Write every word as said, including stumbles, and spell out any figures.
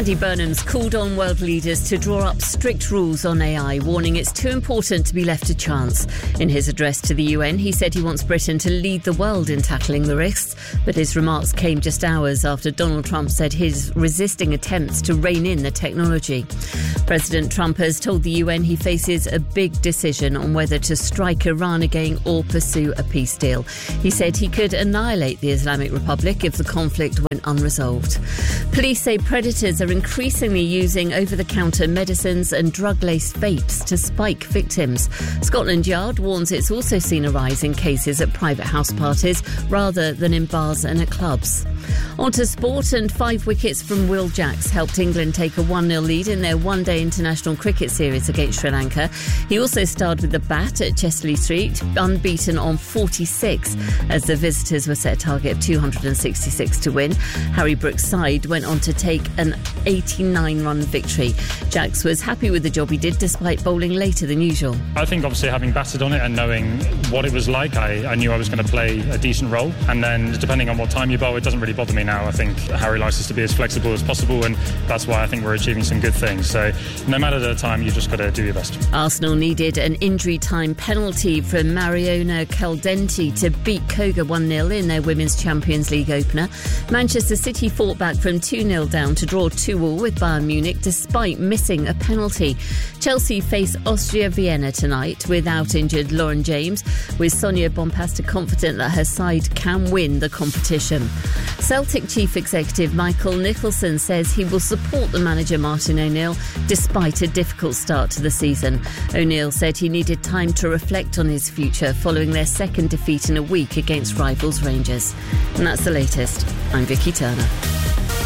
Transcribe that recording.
Andy Burnham's called on world leaders to draw up strict rules on A I, warning it's too important to be left to chance. In his address to the U N, he said he wants Britain to lead the world in tackling the risks, but his remarks came just hours after Donald Trump said he's resisting attempts to rein in the technology. President Trump has told the U N he faces a big decision on whether to strike Iran again or pursue a peace deal. He said he could annihilate the Islamic Republic if the conflict went unresolved. Police say predators are increasingly using over-the-counter medicines and drug-laced vapes to spike victims. Scotland Yard warns it's also seen a rise in cases at private house parties rather than in bars and at clubs. On to sport, and five wickets from Will Jacks helped England take a one nil lead in their one-day international cricket series against Sri Lanka. He also starred with the bat at Chesley Street, unbeaten on forty-six, as the visitors were set a target of two hundred sixty-six to win. Harry Brooks' side went on to take an eighty-nine run victory. Jacks was happy with the job he did despite bowling later than usual. I think obviously having batted on it and knowing what it was like, I, I knew I was going to play a decent role, and then depending on what time you bowl, it doesn't really bother me now. I think Harry likes us to be as flexible as possible, and that's why I think we're achieving some good things. So no matter the time, you've just got to do your best. Arsenal needed an injury time penalty from Mariona Caldenti to beat Koga one nil in their Women's Champions League opener. Manchester City fought back from two nil down to draw two all with Bayern Munich despite missing a penalty. Chelsea face Austria Vienna tonight without injured Lauren James, with Sonia Bompasta confident that her side can win the competition. Celtic Chief Executive Michael Nicholson says he will support the manager Martin O'Neill despite a difficult start to the season. O'Neill said he needed time to reflect on his future following their second defeat in a week against rivals Rangers. And that's the latest. I'm Vicky Turner.